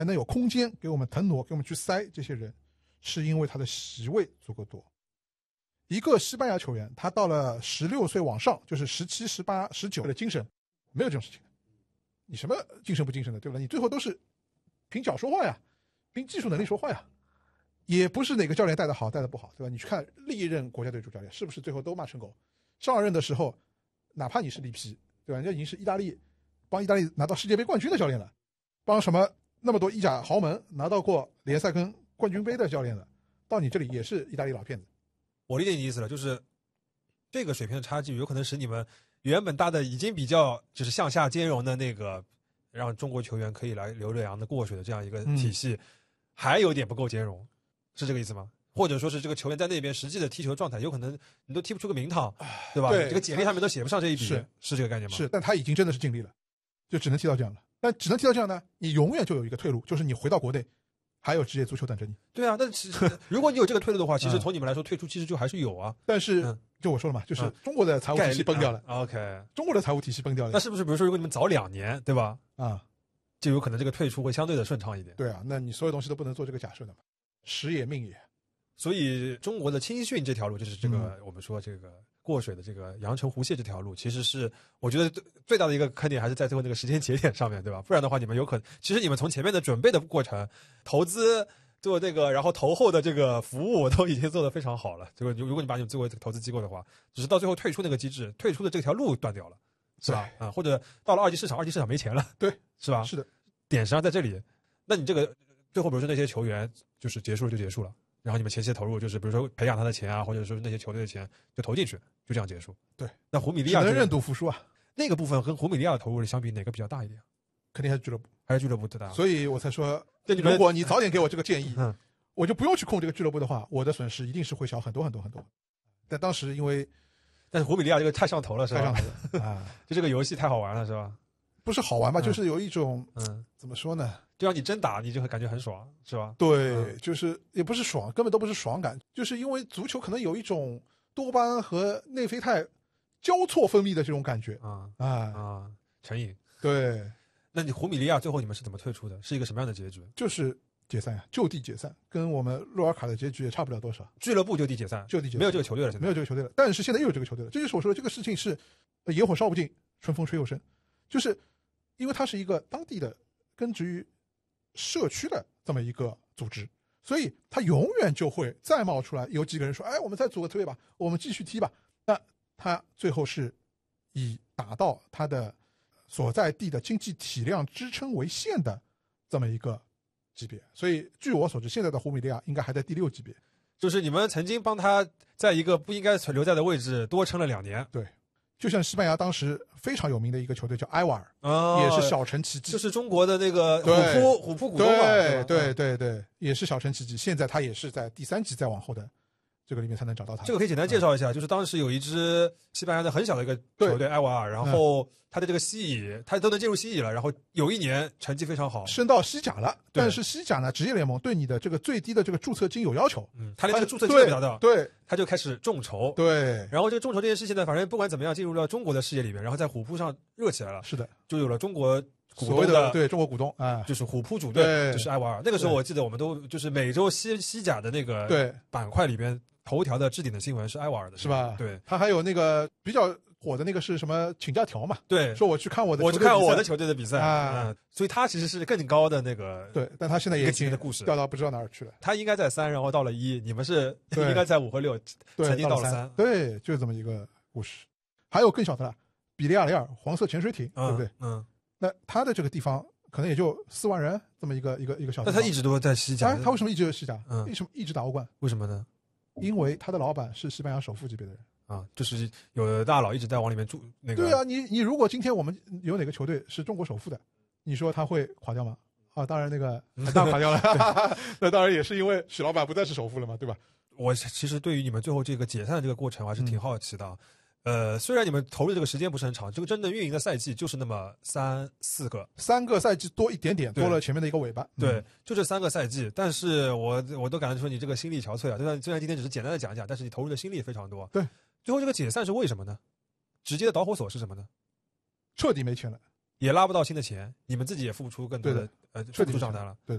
还能有空间给我们腾挪，给我们去塞这些人，是因为他的席位足够多。一个西班牙球员，他到了16岁往上，就是17、18、19的精神，没有这种事情的。你什么精神不精神的，对吧？你最后都是凭脚说话呀，凭技术能力说话呀，也不是哪个教练带的好带的不好，对吧？你去看历任国家队主教练是不是最后都骂成狗？上任的时候，哪怕你是里皮，对吧？人家已经是意大利帮意大利拿到世界杯冠军的教练了，帮什么那么多意甲豪门拿到过联赛跟冠军杯的教练了，到你这里也是意大利老骗子。 我理解你意思了，就是这个水平的差距有可能使你们原本搭的已经比较就是向下兼容的那个让中国球员可以来流着洋的过水的这样一个体系，还有点不够兼容，是这个意思吗？或者说是这个球员在那边实际的踢球状态，有可能你都踢不出个名堂，对吧？ 对， 这个简历上面都写不上这一笔，是这个概念吗？ 是，但他已经真的是尽力了，就只能踢到这样了。但只能踢到这样呢，你永远就有一个退路，就是你回到国内，还有职业足球等着你。 对啊，但其实如果你有这个退路的话，其实从你们来说，退出其实就还是有啊。 但是就我说了嘛，就是中国的财务体系崩掉了。 OK， 中国的财务体系崩掉了。 那是不是比如说，如果你们早2年，对吧？就有可能这个退出会相对的顺畅一点。 对啊，那你所有东西都不能做这个假设的嘛，时也命也。 所以中国的青训这条路，就是这个我们说这个过水的这个阳澄湖蟹这条路，其实是我觉得最大的一个坑点还是在最后那个时间节点上面，对吧？不然的话，你们有可能，其实你们从前面的准备的过程、投资做这个，然后投后的这个服务都已经做得非常好了。这个如果你把你们作为这个投资机构的话，只是到最后退出那个机制，退出的这条路断掉了，是吧？或者到了二级市场没钱了， 对， 是吧？ 是的， 点实际上在这里，那你这个最后比如说那些球员就是结束了就结束了。然后你们前期的投入就是比如说培养他的钱啊，或者说那些球队的钱就投进去，就这样结束。 对， 那胡米利亚只能认赌服输啊。 那个部分跟胡米利亚的投入相比，哪个比较大一点？ 肯定还是俱乐部， 还是俱乐部最大。 所以我才说，如果你早点给我这个建议，我就不用去控这个俱乐部的话，我的损失一定是会小很多很多很多。但当时因为， 但是胡米利亚这个太上头了，是吧？ 太上头了啊！ 就这个游戏太好玩了，是吧？ 不是好玩吧，就是有一种怎么说呢？ 就让你真打，你就会感觉很爽，是吧？ 对，就是也不是爽，根本都不是爽感，就是因为足球可能有一种多巴胺和内啡肽交错分泌的这种感觉成瘾。 对， 那你胡米利亚最后你们是怎么退出的？是一个什么样的结局？ 就是解散呀，就地解散，跟我们洛尔卡的结局也差不了多少。 俱乐部就地解散， 就地解散， 没有这个球队了， 没有这个球队了。但是现在又有这个球队了，这就是我说的这个事情是野火烧不尽，春风吹又生，就是因为它是一个当地的根植于社区的这么一个组织，所以他永远就会再冒出来有几个人说，哎，我们再组个队吧，我们继续踢吧。那他最后是以达到他的所在地的经济体量支撑为限的这么一个级别。所以据我所知，现在的胡米利亚应该还在第6级别， 就是你们曾经帮他在一个不应该存留在的位置多撑了2年。 对，就像西班牙当时非常有名的一个球队叫埃瓦尔，也是小城奇迹， 就是中国的那个虎扑股东嘛， 对，也是小城奇迹。现在他也是在第3级再往后的这个里面才能找到他。 这个可以简单介绍一下，就是当时有一支西班牙的很小的一个球队埃瓦尔，然后他的这个西乙，他都能进入西乙了，然后有一年成绩非常好， 升到西甲了。但是西甲呢，职业联盟对你的这个最低的这个注册金有要求， 他连这个注册金都没达到， 对， 他就开始众筹， 对， 然后这个众筹这件事情呢，反正不管怎么样进入到中国的视野里面，然后在虎扑上热起来了， 是的， 就有了中国股东所谓的对中国股东啊， 就是虎扑主队，就是埃瓦尔。那个时候我记得我们都就是每周西甲的那个板块里边头条的置顶的新闻是埃瓦尔的， 是吧？ 对， 他还有那个比较火的那个是什么请假条嘛？ 对， 说我去看我的球队的比赛啊，所以他其实是更高的那个对，但他现在也已经的故事掉到不知道哪儿去了。 他应该在3，然后到了1，你们是应该在5和6，曾经到了3， 对，就是这么一个故事。还有更小的了，比利亚雷尔黄色潜水艇，对不对？那他的这个地方可能也就4万人这么一个小地方。 那他一直都在西甲， 他为什么一直有西甲？为什么一直打欧冠？ 为什么呢？ 因为他的老板是西班牙首富级别的人啊，就是有大佬一直在往里面注那个。 对啊，你如果今天我们有哪个球队是中国首富的，你说他会垮掉吗？啊，当然那个当然垮掉了，那当然也是因为许老板不再是首富了嘛，对吧？ 我其实对于你们最后这个解散的这个过程，我还是挺好奇的。虽然你们投入这个时间不是很长，这个真正运营的赛季就是那么3-4个 ，3个赛季多一点点，多了前面的一个尾巴。 对，就这3个赛季，但是我都感觉说你这个心力憔悴啊。虽然今天只是简单的讲一讲，但是你投入的心力非常多。 对， 最后这个解散是为什么呢？直接的导火索是什么呢？ 彻底没钱了， 也拉不到新的钱，你们自己也付不出更多的副组长的了。 对的。